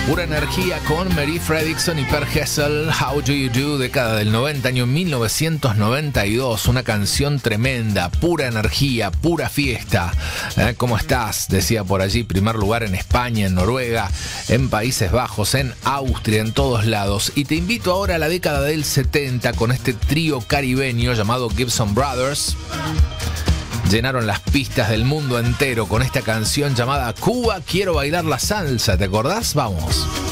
Pura energía con Mary Fredriksson y Per Gessle, How Do You Do, década del 90, año 1992. Una canción tremenda, pura energía, pura fiesta. ¿Cómo estás? Decía por allí, primer lugar en España, en Noruega, en Países Bajos, en Austria, en todos lados. Y te invito ahora a la década del 70 con este trío caribeño llamado Gibson Brothers. Llenaron las pistas del mundo entero con esta canción llamada Cuba, quiero bailar la salsa. ¿Te acordás? Vamos.